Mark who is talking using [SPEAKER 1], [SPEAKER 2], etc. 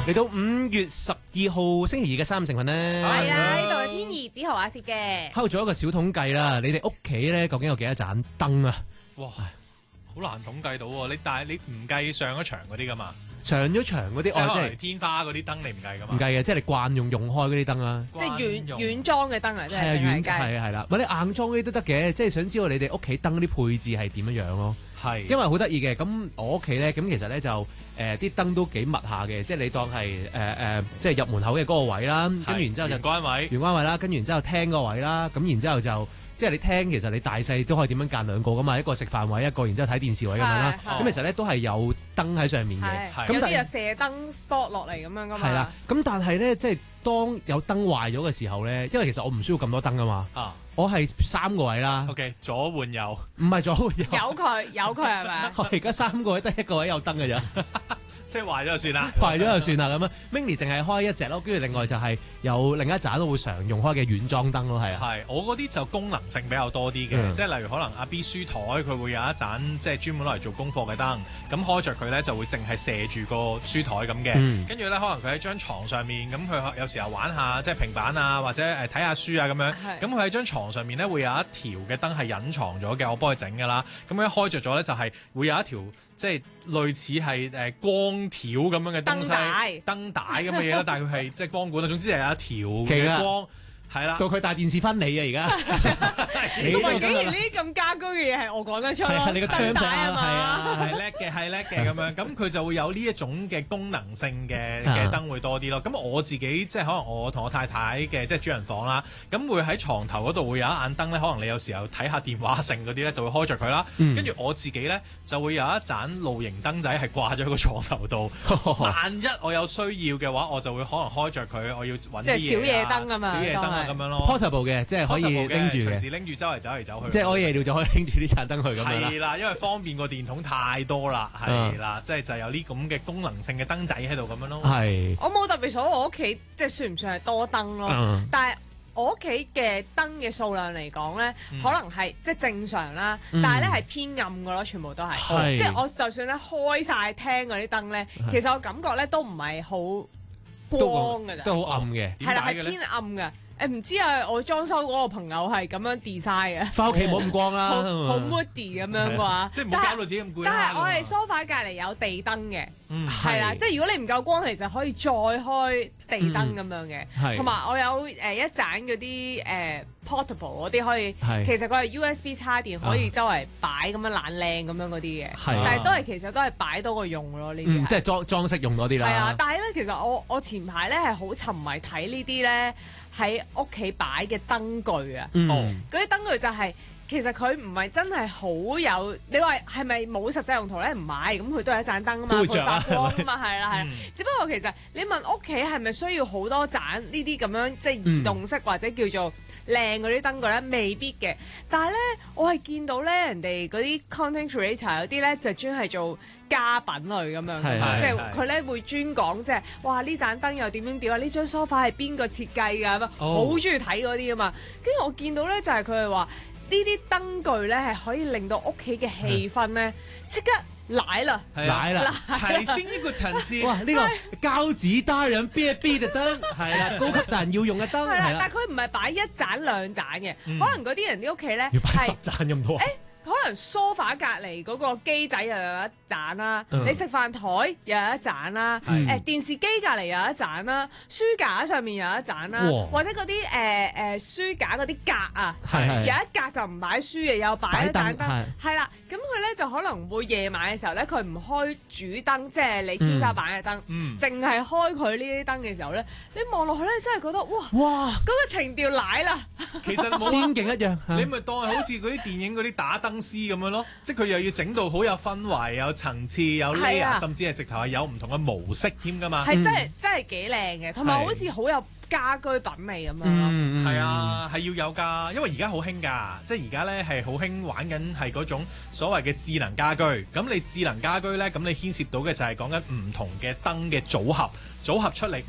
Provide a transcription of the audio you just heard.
[SPEAKER 1] 嚟到5月12號星期二嘅3成分咧，
[SPEAKER 2] 係啊，呢度係天兒子豪阿薛嘅。
[SPEAKER 1] 喺度做一個小統計啦，你哋屋企咧究竟有幾多盞燈啊？
[SPEAKER 3] 哇，好難統計到喎！但係你唔計上咗牆嗰啲噶嘛？
[SPEAKER 1] 上咗牆嗰啲，
[SPEAKER 3] 即係
[SPEAKER 1] 即係
[SPEAKER 3] 天花嗰啲燈，你唔計噶嘛？
[SPEAKER 1] 唔計嘅，即係你慣用開嗰啲燈啦。
[SPEAKER 2] 即係軟裝嘅燈啊，即係
[SPEAKER 1] 係啦，或者硬裝嗰啲都得嘅，即係想知道你哋屋企燈啲配置係點樣樣咯。
[SPEAKER 3] 係，
[SPEAKER 1] 因為好得意嘅，咁我屋企咧，咁其實咧就啲燈都幾密下嘅，即係你當係即係入門口嘅嗰個位啦，跟住然之後就玄關位啦，跟住然之後廳嗰個位啦，咁然之後就即係你廳其實你大細都可以點樣間兩個噶嘛，一個食飯位，一個然之後睇電視位咁樣啦，咁其實咧都係有燈喺上面嘅，
[SPEAKER 2] 有啲就射燈 spot 落嚟咁樣噶嘛。
[SPEAKER 1] 係啦，咁但係咧即係當有燈壞咗嘅時候咧，因為其實我唔需要咁多燈噶嘛。我係3個位啦。
[SPEAKER 3] OK， 左換右，
[SPEAKER 1] 唔係左換右。
[SPEAKER 2] 有佢係咪啊？
[SPEAKER 1] 我而家3個位得1個位有燈嘅咋。
[SPEAKER 3] 即係壞咗就算啦，
[SPEAKER 1] 壞咗就算啦咁樣。Mini 淨係開一隻咯，跟住另外就係有另一盞都會常用開嘅軟裝燈咯，係啊。
[SPEAKER 3] 係，我嗰啲就功能性比較多啲嘅，即係例如可能阿 B 書台佢會有一盞即係專門攞嚟做功課嘅燈，咁開着佢咧就會淨係射住個書台咁嘅，跟住咧可能佢喺張床上面，咁佢有時候玩下即係平板啊或者睇下書啊咁樣，咁佢喺張床上面咧會有一條嘅燈係隱藏咗嘅，我幫佢整㗎啦，咁一開着咗咧就係會有一條即係類似係光條咁樣嘅燈帶咁嘅嘢啦，但係佢係即係光管啦，總之係有一條嘅光。係啦，到佢帶電視翻你啊！而家，
[SPEAKER 2] 同埋竟然呢啲咁家居嘅嘢係我講得出咯，
[SPEAKER 1] 你個燈帶啊嘛，
[SPEAKER 3] 係叻嘅咁樣，咁佢就會有呢一種嘅功能性嘅燈會多啲咯。咁我自己即係可能我同我太太嘅即係主人房啦，咁會喺床頭嗰度會有一盞燈咧，可能你有時候睇下電話剩嗰啲咧就會開着佢啦。跟住我自己咧就會有一盞露營燈仔係掛咗喺個床頭度，萬一我有需要嘅話，我就會可能開着佢，我要揾啲嘢
[SPEAKER 2] 即係小夜燈啊嘛，
[SPEAKER 3] 小夜燈咁樣咯
[SPEAKER 1] ，portable 嘅，即係可以拎住嘅，
[SPEAKER 3] 隨時拎住周圍走嚟走去。
[SPEAKER 1] 即係屙夜尿就可以拎住啲盞燈去咁樣啦。
[SPEAKER 3] 係啦，因為方便個電筒太多啦，係啦，即係就有呢咁嘅功能性嘅燈仔喺度咁樣咯。
[SPEAKER 1] 係。
[SPEAKER 2] 我冇特別數我屋企即係算唔算係多燈咯？但係我屋企嘅燈嘅數量嚟講咧，可能係即係正常啦，但係咧係偏暗㗎咯，全部都係。即係我就算咧開晒廳嗰啲燈咧，其實我感覺咧都唔係好光㗎咋，
[SPEAKER 1] 都好暗嘅。
[SPEAKER 2] 係啦，係偏暗㗎。唔知啊，我裝修嗰個朋友係咁樣 design 嘅。
[SPEAKER 1] 翻屋企冇咁光啦，
[SPEAKER 2] 好 moody 咁樣啩。
[SPEAKER 3] 即係唔好搞到自己咁攰。
[SPEAKER 2] 但係我哋梳化隔離有地燈嘅，係啦，即係如果你唔夠光，其實可以再開地燈咁樣嘅。同埋我有一盞嗰啲portable 嗰啲可以，其實佢係 USB 插電，可以周圍擺咁樣懶靚咁樣嗰啲嘅。但係都係其實都係擺多個用咯，呢啲。
[SPEAKER 1] 即係裝飾用多啲啦。
[SPEAKER 2] 係啊，但係咧，其實我前排咧係好沉迷睇呢啲咧。喺屋企擺嘅燈具啊，嗰啲燈具就係其實佢唔係真係好有，你話係咪冇實際用途咧？唔係，咁佢都係一盞燈啊嘛，佢發光啊嘛，係啦係。只不過其實你問屋企係咪需要好多盞呢啲咁樣即係移動式或者叫做靚嗰啲燈具咧？未必嘅。但係咧，我係見到咧人哋嗰啲 content creator 有啲咧就專係做家品類咁樣，即係佢咧會專講即係哇呢盞燈又點啊？呢張梳化係邊個設計㗎？咁好中意睇嗰啲啊嘛。跟住我見到咧就係佢哋話呢啲燈具咧係可以令到屋企嘅氣氛咧即刻來啦，
[SPEAKER 3] 提升呢個層次。
[SPEAKER 1] 哇！呢個膠紙單人 B 嘅燈係啦，高級但要用嘅燈係啦。
[SPEAKER 2] 但係佢唔係擺1盞2盞嘅，可能嗰啲人啲屋企咧
[SPEAKER 1] 要擺10盞咁多。
[SPEAKER 2] 可能梳化隔離嗰個機仔又有一盞啦，你食飯台又有一盞啦，電視機隔離有一盞啦，書架上面有一盞啦，或者嗰啲書架嗰啲格啊，有一格就唔擺書嘅，有擺一盞燈，係啦，咁佢咧就可能會夜晚嘅時候咧，佢唔開主燈，即係你天花板嘅燈，淨係開佢呢啲燈嘅時候咧，你望落去咧真係覺得哇，嗰個情調奶啦，
[SPEAKER 3] 其實
[SPEAKER 1] 仙境一樣，
[SPEAKER 3] 你咪當係好似嗰啲電影嗰啲打燈師咁樣咯，即係佢又要整到好有氛圍、有層次、有 layer，甚至係直頭係有唔同嘅模式添㗎嘛。
[SPEAKER 2] 係真係幾靚嘅，同埋好似好有家居品味咁樣咯。
[SPEAKER 3] 係啊，係要有㗎，因為而家好興㗎，即係而家咧係好興玩緊係嗰種所謂嘅智能家居。咁你智能家居咧，咁你牽涉到嘅就係講緊唔同嘅燈嘅組合出嚟。